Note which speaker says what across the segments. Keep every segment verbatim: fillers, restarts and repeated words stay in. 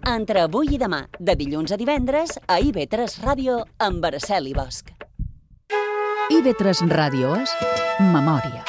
Speaker 1: Entre avui i demà, de dilluns a divendres, a I V tres Ràdio, amb Araceli Bosch.
Speaker 2: I V tres Ràdio és Memòria.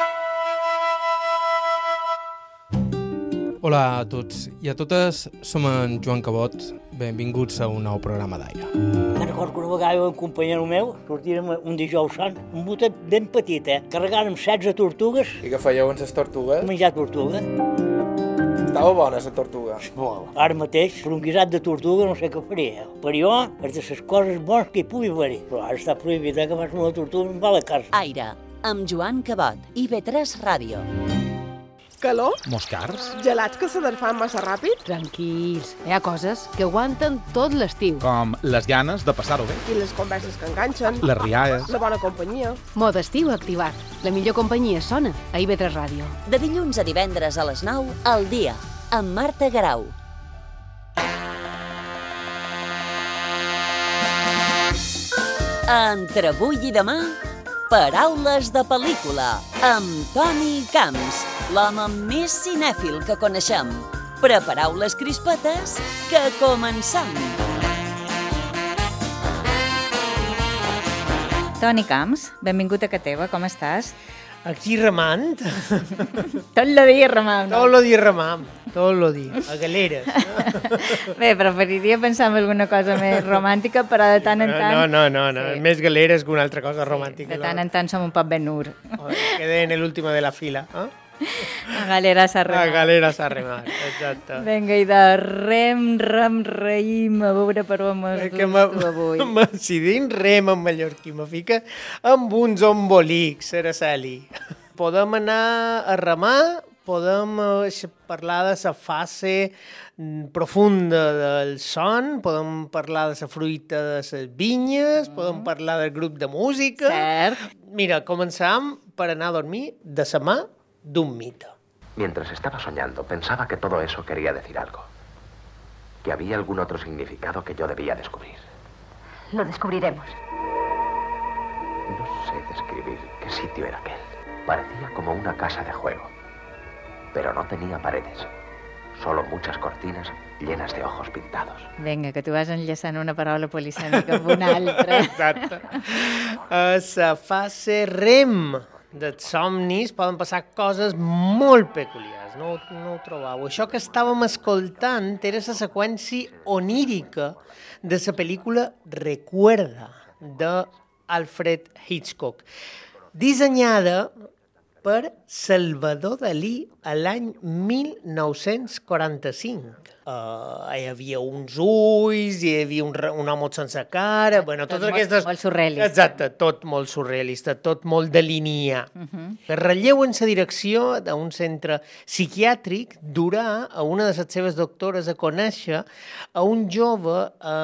Speaker 3: Hola a tots i a totes, som en Joan Cabot, benvinguts a un nou programa d'Aire.
Speaker 4: Me'n recordo que una vegada un companyero meu sortírem un dijous sant, un botet ben petit, eh? Carregàrem setze tortugues.
Speaker 5: I què fèieu amb les tortugues?
Speaker 4: Menjar tortuga.
Speaker 5: Estava bona, la tortuga.
Speaker 4: Molt. Ara mateix, per un guisat de tortuga no sé què faria. Per jo, és de les coses bones que hi pugui haver-hi. Però ara està prohibit, eh, que fas una tortuga i em va a la casa.
Speaker 1: Aire, amb Joan Cabot, I V tres Ràdio.
Speaker 6: Calor?
Speaker 7: Moscars?
Speaker 6: Gelats que se desfan massa ràpid?
Speaker 8: Tranquils, hi ha coses que aguanten tot l'estiu.
Speaker 7: Com les ganes de passar-ho bé.
Speaker 6: I les converses que enganxen?
Speaker 7: Les rialles.
Speaker 6: La bona companyia?
Speaker 8: Mode estiu activat. La millor companyia sona a I V tres Ràdio.
Speaker 1: De dilluns a divendres a les nou, al dia, amb Marta Garau. Entre avui i demà, paraules de pel·lícula, amb Toni Camps, l'home més cinèfil que coneixem. Prepareu les crispetes, que comencem!
Speaker 9: Toni Camps, benvingut a casa teva, com estàs?
Speaker 10: Aquí remant.
Speaker 9: Tot el dia remant.
Speaker 10: Tot el dia remant, tot el dia, a galeres.
Speaker 9: Bé, preferiria pensar en alguna cosa més romàntica, però de tant en tant...
Speaker 10: No, no, no, no. Sí. Més galeres que una altra cosa romàntica.
Speaker 9: De tant en tant som un poc Ben-Hur.
Speaker 10: Quedé en l'última de la fila. Eh?
Speaker 9: A galeres a remar.
Speaker 10: A galeres a remar, exacte.
Speaker 9: Vinga, i de rem, rem, reïm, a veure per on m'has dut tu avui.
Speaker 10: Si dins rem en mallorquí, me fica amb uns embolics, Araceli. Podem anar a remar, podem parlar de la fase profunda del son, podem parlar de la fruita de les vinyes, mm. podem parlar del grup de música.
Speaker 9: Cert.
Speaker 10: Mira, començam per anar a dormir de la mà d'un mite.
Speaker 11: Mientras estaba soñando, pensaba que todo eso quería decir algo. Que había algún otro significado que yo debía descubrir.
Speaker 12: Lo descubriremos.
Speaker 11: No sé describir qué sitio era aquel. Parecía como una casa de juego. Pero no tenía paredes. Solo muchas cortinas llenas de ojos pintados.
Speaker 9: Vinga, que tu vas enllaçant una paraula polisèmica amb una altra.
Speaker 10: Exacte. A la fase rem dels somnis poden passar coses molt peculiars, no, no ho trobeu? Això que estàvem escoltant era la seqüència onírica de la pel·lícula Recuerda, d'Alfred Hitchcock, dissenyada per Salvador Dalí a l'any mil nou-cents quaranta-cinc. Uh, hi havia uns ulls, hi havia un, un home sense cara... Bueno,
Speaker 9: tot
Speaker 10: totes
Speaker 9: molt,
Speaker 10: aquestes...
Speaker 9: molt surrealista.
Speaker 10: Exacte, tot molt surrealista, tot molt de línia. Uh-huh. El relleu en la direcció d'un centre psiquiàtric durà a una de les seves doctores a conèixer a un jove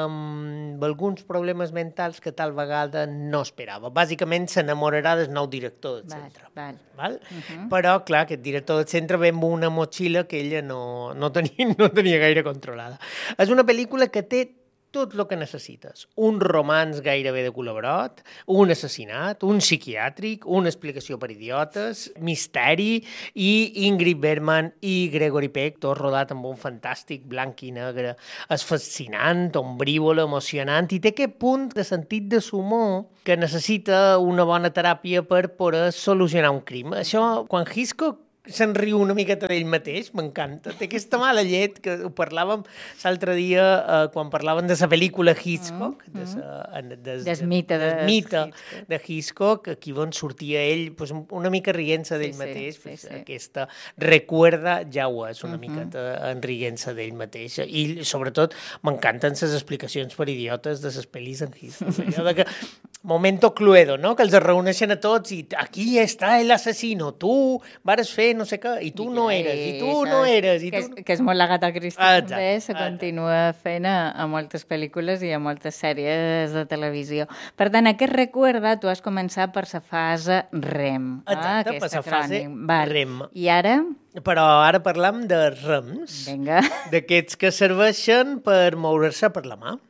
Speaker 10: amb alguns problemes mentals que tal vegada no esperava. Bàsicament s'enamorarà del nou director del
Speaker 9: val,
Speaker 10: centre.
Speaker 9: Val.
Speaker 10: Val? Uh-huh. Però, clar, aquest director del centre ve amb una motxilla que ella no, no, tenia, no tenia gaire controlada. És una pel·lícula que té tot el que necessites. Un romanç gairebé de col·laborat, un assassinat, un psiquiàtric, una explicació per idiotes, misteri i Ingrid Bergman i Gregory Peck, tot rodat amb un fantàstic blanc i negre. És fascinant, ombrívola, emocionant i té aquest punt de sentit de l'humor que necessita una bona teràpia per poder solucionar un crim. Això, quan Hitchcock se'n riu una miqueta d'ell mateix, m'encanta. Té aquesta mala llet que ho parlàvem l'altre dia eh, quan parlàvem de la pel·lícula Hitchcock, mm, de sa, de, de,
Speaker 9: des mite de,
Speaker 10: de, mite de Hitchcock, aquí on sortia ell pues, una mica rient-se d'ell
Speaker 9: sí,
Speaker 10: mateix,
Speaker 9: sí,
Speaker 10: pues,
Speaker 9: sí, sí.
Speaker 10: Aquesta Recuerda ja ho és, una uh-huh. miqueta en rient-se d'ell mateix. I sobretot m'encanten les explicacions per idiotes de les pel·lis en Hitchcock. Allò de que momento Cluedo, no? Que els reuneixen a tots i aquí està l'assassino, tu vares fer no sé què, i tu no eres, i tu no eres. I
Speaker 9: que,
Speaker 10: tu...
Speaker 9: és, que és molt l'Agatha Christie,
Speaker 10: ah,
Speaker 9: també, se continua fent a, a moltes pel·lícules i a moltes sèries de televisió. Per tant, aquest Recuerda, tu has començat per la fase rem.
Speaker 10: Exacte,
Speaker 9: ah,
Speaker 10: per la fase
Speaker 9: Val.
Speaker 10: rem.
Speaker 9: I ara?
Speaker 10: Però ara parlam de rems,
Speaker 9: Vinga.
Speaker 10: d'aquests que serveixen per moure-se per la mà.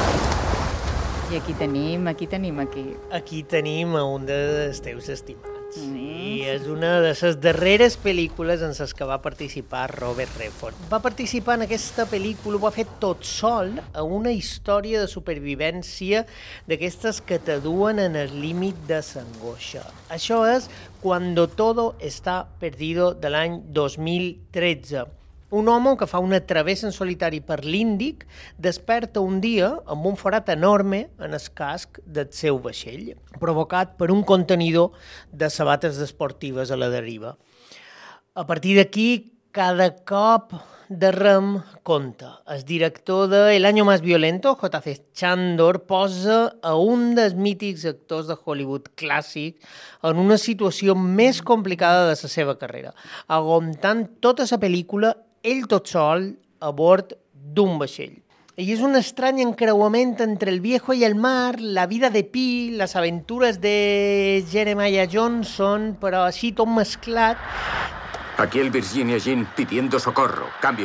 Speaker 9: I aquí tenim, aquí tenim, aquí.
Speaker 10: Aquí tenim a un dels teus estimats. Sí, és una de les darreres pel·lícules en les que va participar Robert Redford. Va participar en aquesta pel·lícula, ho va fer tot sol, a una història de supervivència d'aquestes que t'aduen en el límit de l'angoixa. Això és Cuando todo está perdido, de l'any dos mil tretze. Un home que fa una travessa en solitari per l'Índic desperta un dia amb un forat enorme en el casc del seu vaixell, provocat per un contenidor de sabates esportives a la deriva. A partir d'aquí, cada cop de rem compta. El director de El año más violento, J C Chandor, posa a un dels mítics actors de Hollywood clàssic en una situació més complicada de la seva carrera, aguantant tota la pel·lícula ell tot sol a bord d'un vaixell. I és un estrany encreuament entre el viejo y el mar, la vida de Pi, les aventures de Jeremiah Johnson, però així tot mesclat.
Speaker 13: Aquí el Virginia Jean pidiendo socorro. Cambio.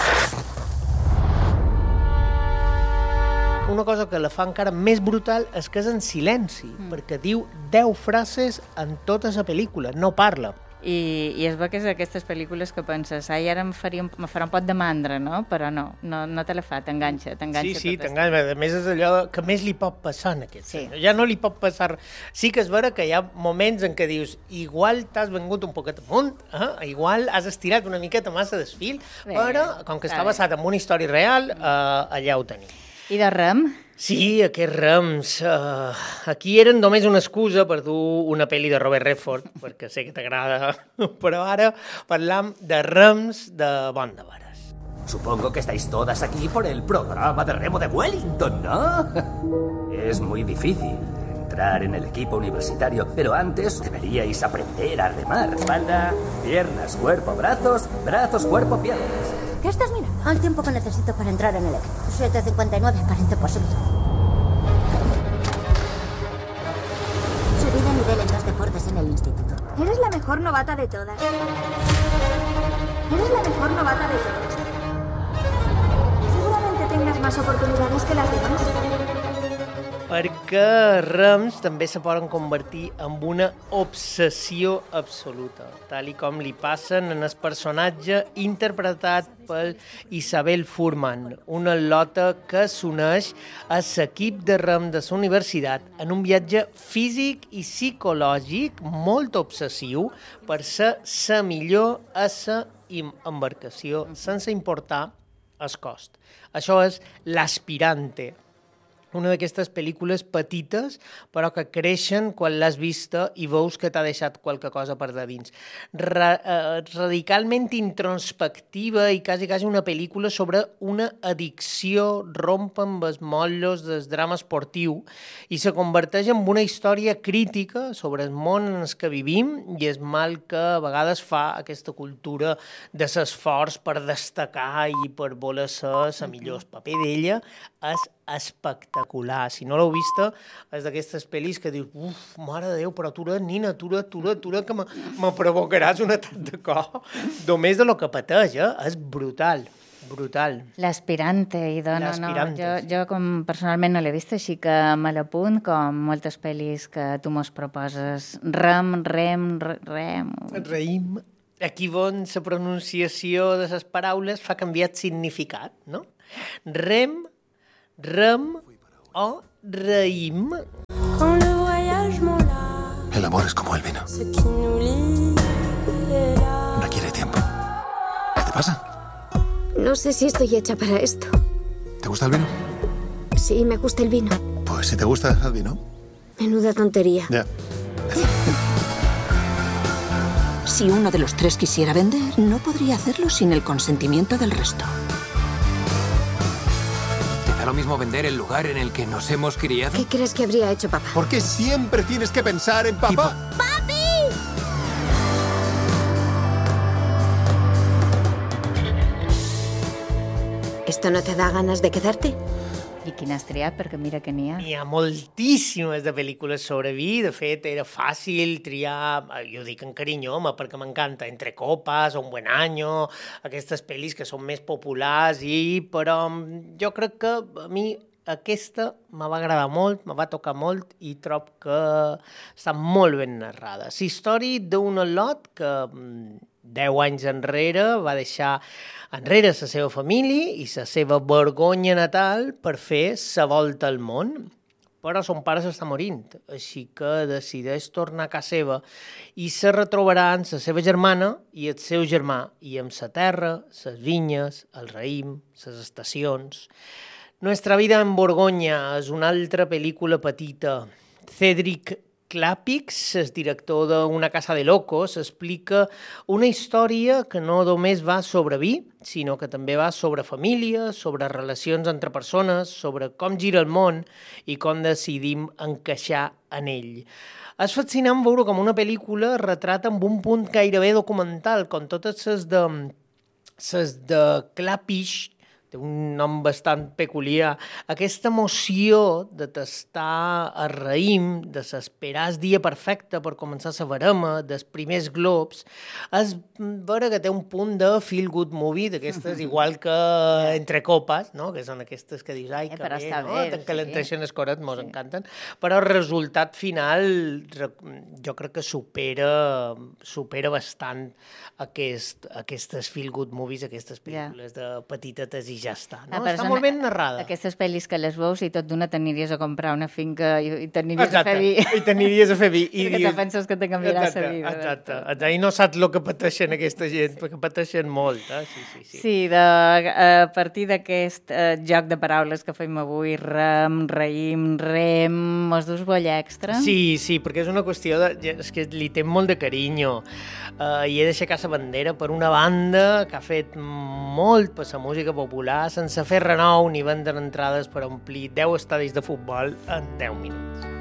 Speaker 10: Una cosa que la fa encara més brutal és que és en silenci, mm. perquè diu deu frases en tota la pel·lícula, no parla.
Speaker 9: I, i es veu que és aquestes pel·lícules que penses, ai, ara em, faria, em farà un pot de mandra, no? Però no, no, no te la fa, t'enganxa, t'enganxa.
Speaker 10: Sí, sí, t'enganxa. A més, és allò que més li pot passar en aquest sí. senyor. Ja no li pot passar... Sí que és vera que hi ha moments en què dius igual t'has vengut un poquet amunt, eh? Igual has estirat una miqueta massa desfil, bé, però com que està basat en una història real, eh, allà ho tenim.
Speaker 9: I de rem?
Speaker 10: Sí, aquests rems. Uh, aquí eren només una excusa per dur una pel·li de Robert Redford, perquè sé que t'agrada, però ara parlam de rems de Bon de Vares.
Speaker 14: Supongo que estáis todas aquí por el programa de remo de Wellington, ¿no? Es muy difícil entrar en el equipo universitario, pero antes deberíais aprender a remar. Espalda, piernas, cuerpo, brazos, brazos, cuerpo, piernas.
Speaker 12: ¿Qué estás mirando? Al tiempo que necesito para entrar en el equipo. siete cincuenta y nueve parece posible. Subí de nivel en dos deportes en el instituto.
Speaker 15: Eres la mejor novata de todas. Eres la mejor novata de todas. Seguramente tengas más oportunidades que las demás.
Speaker 10: Perquè rems també se poden convertir en una obsessió absoluta, tal i com li passen en el personatge interpretat per Isabel Fuhrman, una lota que s'uneix a l'equip de rem de la universitat en un viatge físic i psicològic molt obsessiu per ser la millor a la embarcació, sense importar el cost. Això és L'Aspirante, una d'aquestes pel·lícules petites, però que creixen quan l'has vista i veus que t'ha deixat qualque cosa per de dins. Ra eh, radicalment introspectiva i quasi, quasi una pel·lícula sobre una addicció, romp amb els motllos del drama esportiu i se converteix en una història crítica sobre el món en el que vivim i el mal que a vegades fa aquesta cultura de l'esforç per destacar i per voler ser la millor. El paper d'ella és espectacular. Si no l'heu vista, és d'aquestes pel·lis que dius, uf, mare de Déu, però atura, nina, atura, atura, atura, que me, me provocaràs un atac de cor. Només de lo que pateix, eh? És brutal, brutal.
Speaker 9: L'Aspirante, i dona, no, jo, jo com personalment no l'he vist, així que me l'apunt, com moltes pel·lis que tu mos proposes. Rem, rem, rem...
Speaker 10: Reim. Aquí on la pronunciació de les paraules fa canviar significat, no? Rem, rem o reim.
Speaker 16: El amor es como el vino. Requiere tiempo. ¿Qué te pasa?
Speaker 15: No sé si estoy hecha para esto.
Speaker 16: ¿Te gusta el vino?
Speaker 15: Sí, me gusta el vino.
Speaker 16: Pues si te gusta el vino.
Speaker 15: Menuda tontería.
Speaker 16: Ya.
Speaker 17: Si uno de los tres quisiera vender, no podría hacerlo sin el consentimiento del resto.
Speaker 18: ¿Te da lo mismo vender el lugar en el que nos hemos criado?
Speaker 15: ¿Qué crees que habría hecho papá?
Speaker 16: ¿Por qué siempre tienes que pensar en papá?
Speaker 15: ¡Papi! ¿Esto no te da ganas de quedarte?
Speaker 9: I quina has triat? Perquè mira que n'hi ha.
Speaker 10: N'hi ha moltíssimes de pel·lícules sobre vi. De fet, era fàcil triar, jo dic en carinyo, home, perquè m'encanta, Entre copas, Un buen año, aquestes pel·lis que són més populars, i però jo crec que a mi aquesta me va agradar molt, me va tocar molt i trob que està molt ben narrada. La història d'un lot que deu anys enrere va deixar enrere la seva família i la seva vergonya natal per fer la volta al món. Però son pare s'està morint, així que decideix tornar a casa seva i se retrobarà amb la seva germana i el seu germà, i amb la terra, les vinyes, el raïm, les estacions. Nuestra vida en Borgonya és una altra pel·lícula petita. Cedric Clapix, el director d'Una casa de locos, explica una història que no només va sobre vi, sinó que també va sobre família, sobre relacions entre persones, sobre com gira el món i com decidim encaixar en ell. És fascinant veure com una pel·lícula retrata amb un punt gairebé documental, com totes les de, les de Clapix, té un nom bastant peculiar, aquesta emoció de tastar el raïm, de s'esperar el dia perfecte per començar la verema, dels primers globs, és veure que té un punt de feel-good movie, d'aquestes, igual que Entre copes, no? Que són aquestes que dius, ai, que
Speaker 9: però
Speaker 10: bé,
Speaker 9: està
Speaker 10: no?
Speaker 9: bé,
Speaker 10: Que l'entreixen
Speaker 9: sí.
Speaker 10: els corets, mos encanten, però el resultat final jo crec que supera, supera bastant aquest, aquestes feel-good movies, aquestes pel·lícules de petitetes i ja està. No?
Speaker 9: Ah,
Speaker 10: Està molt ben narrada.
Speaker 9: Aquestes pel·lis que les veus i tot d'una t'aniries a comprar una finca i, i t'aniries
Speaker 10: Exacte.
Speaker 9: a fer vi.
Speaker 10: I t'aniries a fer vi.
Speaker 9: I perquè te penses que te canviarà la vida.
Speaker 10: Exacte, exacte. I no saps el que pateixen aquesta gent, perquè pateixen molt. Eh? Sí, sí, sí.
Speaker 9: Sí, de, a partir d'aquest eh, joc de paraules que fem avui, rem, raïm, rem, mos dus bolla extra?
Speaker 10: Sí, sí, perquè és una qüestió de... És que li té molt de carinyo. Uh, I he d'aixecar la bandera per una banda que ha fet molt per la música popular sense fer renou ni vendre entrades per omplir deu estadis de futbol en deu minuts.